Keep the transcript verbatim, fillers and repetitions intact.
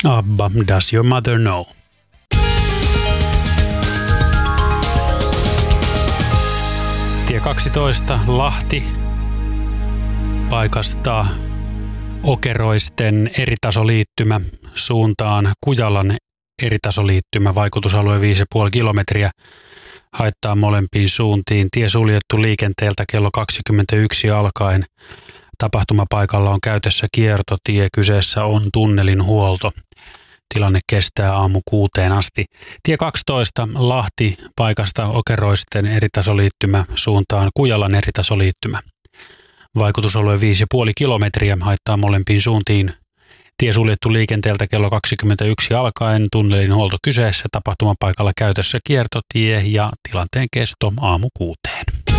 ABBA, Does Your Mother Know? Tie kaksitoista Lahti paikasta Okeroisten eritasoliittymä suuntaan Kujalan eritasoliittymä, vaikutusalue viisi pilkku viisi kilometriä, haittaa molempiin suuntiin. Tie suljettu liikenteeltä kello kaksikymmentäyksi alkaen. Tapahtumapaikalla on käytössä kiertotie, kyseessä on tunnelin huolto. Tilanne kestää aamu kuuteen asti. Tie kaksitoista Lahti paikasta Okeroisten eritasoliittymä suuntaan Kujalan eritasoliittymä. Vaikutusalue viisi pilkku viisi kilometriä, haittaa molempiin suuntiin. Tie suljettu liikenteeltä kello kaksikymmentäyksi alkaen, tunnelin huolto kyseessä, tapahtumapaikalla käytössä kiertotie ja tilanteen kesto aamu kuuteen.